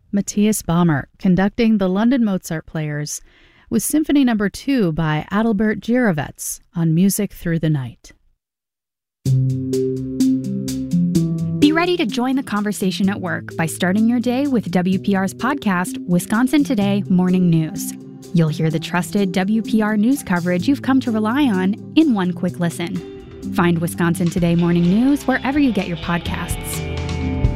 Matthias Bamert conducting the London Mozart Players with Symphony No. 2 by Adalbert Gierewetz on Music Through the Night. Be ready to join the conversation at work by starting your day with WPR's podcast, Wisconsin Today Morning News. You'll hear the trusted WPR news coverage you've come to rely on in one quick listen. Find Wisconsin Today Morning News wherever you get your podcasts.